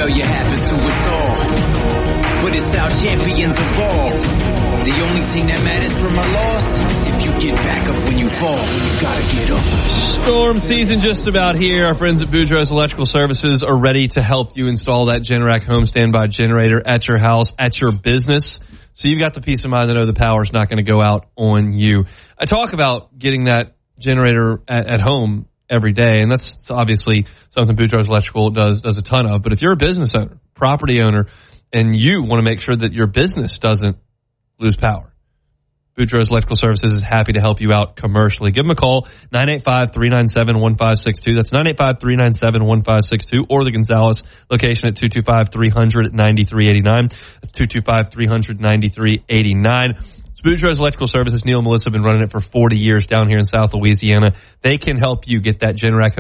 failure happens to us all, but it's how champions evolve. The only thing that matters from a loss, if you get back up when you fall, you gotta get up. Storm season just about here. Our friends at Boudreaux's Electrical Services are ready to help you install that Generac home standby generator at your house, at your business. So you've got the peace of mind to know the power's not going to go out on you. I talk about getting that generator at home every day, and that's obviously something Boudreaux's Electrical does a ton of. But if you're a business owner, property owner, and you want to make sure that your business doesn't lose power, Boudreaux's Electrical Services is happy to help you out commercially. Give them a call, 985-397-1562. That's 985-397-1562, or the Gonzales location at 225-300-9389. That's 225-300-9389. It's Boudreaux's Electrical Services. Neil and Melissa have been running it for 40 years down here in South Louisiana. They can help you get that Generac